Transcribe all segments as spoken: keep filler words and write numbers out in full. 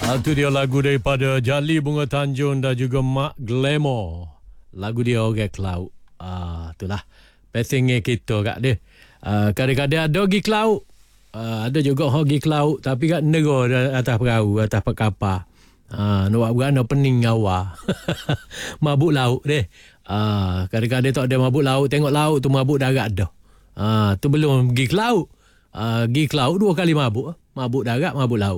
Ah, itu dia lagu daripada Jali Bunga Tanjung dan juga Mak Glamour. Lagu dia Orang Kelaut. Ah, itulah pasingnya kita kat dia. Ah, kadang-kadang ada pergi ke laut. Ah, ada juga orang pergi ke laut tapi kat negara atas perahu, atas kapal. Ah, nak buat berana pening awal. Mabuk laut deh. Ah, kadang-kadang tak ada mabuk laut, tengok laut tu mabuk darat dah. Ah, tu belum pergi ke laut. Ah, pergi ke laut dua kali mabuk. Mabuk darat, mabuk laut.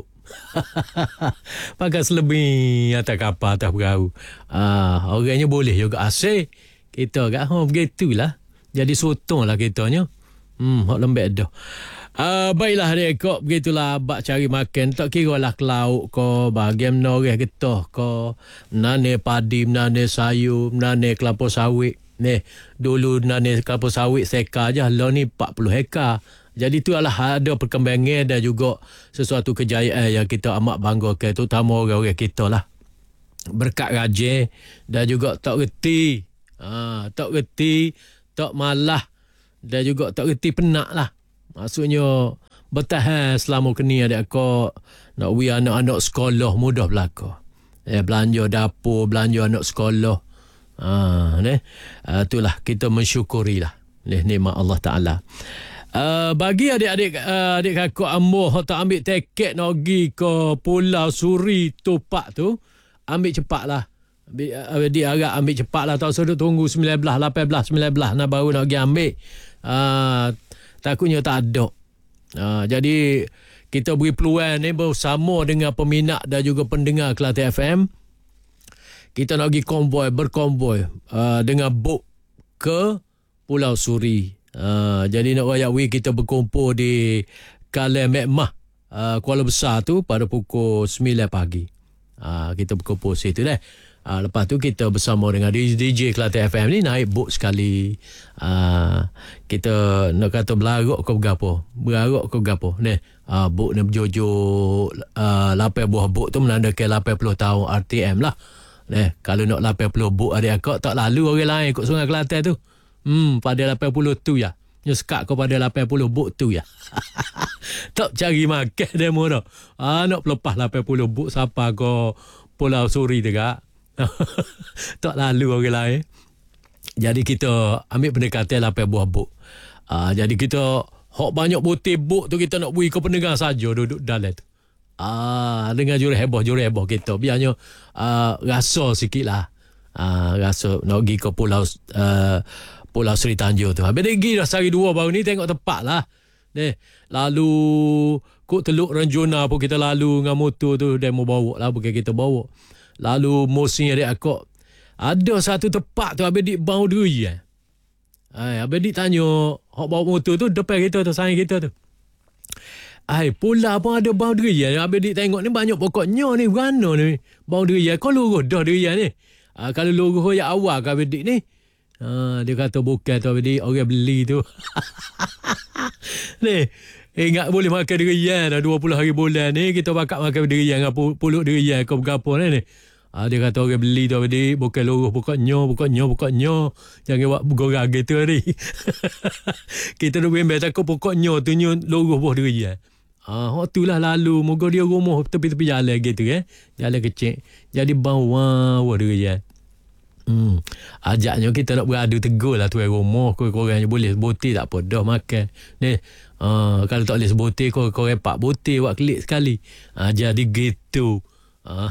Pakai selebih atas kapal, atas perahu. Ah, orangnya boleh juga asyik. Kita kat oh, begitulah. Jadi sotong lah kitanya. Hmm, hak lembek dah. Uh, baiklah rekod begitulah bak cari makan tak kira lah ke laut ko bahagian noreh getah ko nane padi nane sayur nane kelapa sawit ni dulu nane kelapa sawit seka aja lah ni empat puluh hektar. Jadi tu adalah ada perkembangan dan juga sesuatu kejayaan yang kita amat banggakan, terutama orang-orang kita lah. Berkat rajin dan juga tak reti. Ha, tak reti, tak malah dan juga tak reti penat lah. Maksudnya bertahan selama kini adik akak nak we anak-anak sekolah mudah belaka. Eh, belanja dapur, belanja anak sekolah. Ha, ni. Uh, itulah kita mensyukurilah. Ni nikmat Allah Ta'ala. Uh, bagi adik-adik uh, adik kakak amboh tak ambil tiket nak pergi ke Pulau Suri Tupak tu, ambil cepat lah. Ambil, uh, dia agak ambil cepat lah. Tak usah tunggu sembilan belas, lapan belas, sembilan belas nak baru nak pergi ambil. Uh, takutnya tak ada. Uh, jadi kita beri peluang ni bersama dengan peminat dan juga pendengar Kelate F M. Kita nak pergi konvoi, berkonvoi uh, dengan bot ke Pulau Suri. Uh, jadi nak wayak we kita berkumpul di Kalai Mekmah uh, Kuala Besar tu pada pukul sembilan pagi. Uh, kita berkumpul situ deh. Uh, lepas tu kita bersama dengan D J Kelate F M ni naik bot sekali. Uh, kita nak kata belarok ke berapa? Berarok ke berapa? Ni uh, bot ni berjojo uh, lapan buah bot tu menandakan lapan puluh tahun R T M lah. Ni kalau nak lapan puluh bot adik akak tak lalu orang lain ikut Sungai Kelantan tu. Hmm, pada lapan puluh tu ya. Nyekat kepada lapan puluh bot tu ya. Tak cari makan demo dah. Ah, nak lepas lapan puluh bot siapa ke Pulau Suri tegak. Tak lalu orang lain. Jadi kita ambil pendekatan lapan buah bot. Ah, jadi kita hok banyak bote bot tu kita nak bui ke pendengar saja duduk dalam tu. Ah, dengan jurus heboh, jurus heboh kita. Biarnya ah, rasa sikitlah. Ah, rasa nak pergi ke Pulau uh, Pulau Seri Tanjung tu. Habis dia pergi dah sehari dua baru ni tengok tempat lah. Ni, lalu kok Teluk Renjuna pun kita lalu dengan motor tu. Dia mau bawa lah, bukan kita bawa. Lalu musim adik akak. Ada satu tempat tu habis dik bau duri eh. Hai, habis dik tanya, hok bawa motor tu depan kita tu, saing kita tu. Hai, pula pun ada bau duri eh. Habis dik tengok ni banyak pokoknya ni, berana ni. Bau duri eh. Kau luruh dah duri ni. Ha, kalau luruh yang awal ke habis dik ni. Ha, dia kata bukan tu dia orang beli tu. Ni ingat boleh makan durian dah dua puluh hari bulan ni kita bakat makan durian dengan pulut durian ke berapa ni ni. Ha, dia kata orang beli tu dia bukan luruh pokoknya pokoknya pokoknya jangan buat gorang gitu ni. Kita nak bimbang takut pokoknya tu nyo luruh buah durian. Ah, ha, itulah lalu moga dia rumah tepi-tepi jalan gitu eh. Jalan kecil. Jadi bawah buah durian. Hmm. Ajaknya kita nak beradu tegur lah tuan rumah. Korang-korang boleh sebutir tak apa dah makan ni. Uh, kalau tak boleh sebutir korang-korang empat butir buat klik sekali. uh, Jadi gitu. uh.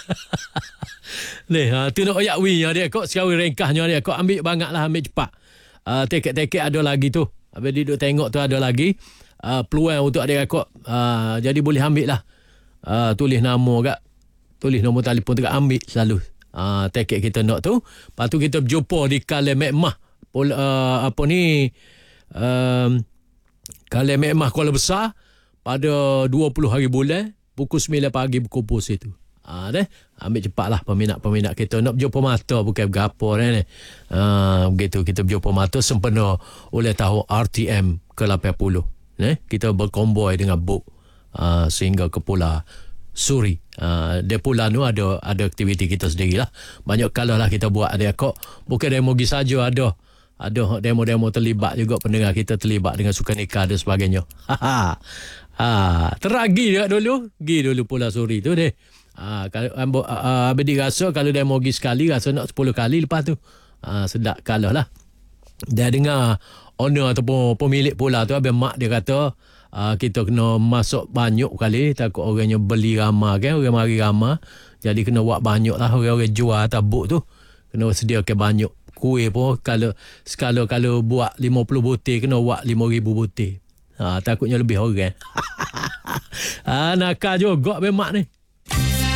Ni uh, tu nak ayak wing adik kau sekarang ringkasnya adik kau ambil banyak lah, ambil cepat. uh, Tiket-tiket ada lagi tu. Habis dia duduk tengok tu ada lagi uh, peluang untuk adik kau. uh, Jadi boleh ambil lah. uh, Tulis nama kat, tulis nombor telefon tu kat, ambil selalu. Ah, uh, tiket kita nak tu. Lepas tu kita berjumpa di Kalai Mekmah. Uh, apa ni? Um, Kalai Mekmah Kuala Besar pada dua puluh hari bulan pukul sembilan pagi berkumpul situ. Ah, uh, deh. Ambil cepatlah peminat-peminat kita nak berjumpa mata bukan berapa ni. Ah, uh, begitu kita berjumpa mata sempena oleh tahun R T M ke lapan puluh. Ni kita berkomboi dengan bot uh, sehingga ke Pulau Suri. Uh, dia pula tu ada ada aktiviti kita sendirilah. Banyak kala lah kita buat adik akak. Bukan demo pergi saja, ada ada demo-demo terlibat juga, pendengar kita terlibat dengan sukan nikah dan sebagainya. Ha, teragi juga dulu. Pergi dulu Pulau Suri tu deh. Ah, kalau ambo uh, abang rasa kalau dia mau pergi sekali rasa nak sepuluh kali lepas tu. Ah, sedap kalah lah. Dia dengar owner ataupun pemilik pula tu abang mak dia kata uh, kita kena masuk banyak kali takut orangnya beli ramah kan, orang mari ramah. Jadi kena buat banyak lah orang-orang jual tabuk tu. Kena sediakan banyak. Kuih pun kalau sekala kalau buat lima puluh butir kena buat lima ribu butir. Ha, takutnya lebih orang. Ah, nakal juga abang mak ni.